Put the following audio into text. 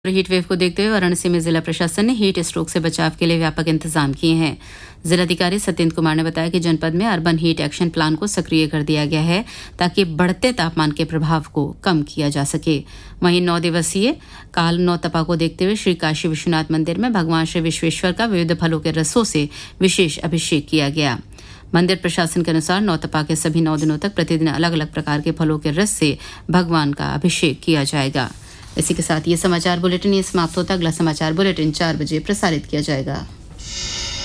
Heat wave को देखते हुए वाराणसी में जिला प्रशासन ने हीट स्ट्रोक से बचाव के लिए व्यापक इंतजाम किए हैं। जिलाधिकारी सत्येंद्र कुमार ने बताया कि जनपद में अर्बन हीट एक्शन प्लान को सक्रिय कर दिया गया है ताकि बढ़ते तापमान के प्रभाव को कम किया जा सके। वहीं 9 दिवसीय काल नौ तपा को देखते हुए श्री काशी विश्वनाथ मंदिर में भगवान श्री विश्वेश्वर का विविध फलों के रसों से विशेष अभिषेक किया गया। मंदिर प्रशासन के अनुसार नौतपा के सभी 9 दिनों तक प्रतिदिन अलग अलग प्रकार के फलों के रस से भगवान का अभिषेक किया जाएगा। इसी के साथ ये समाचार बुलेटिन समाप्त होता। अगला समाचार बुलेटिन 4 बजे प्रसारित किया जाएगा।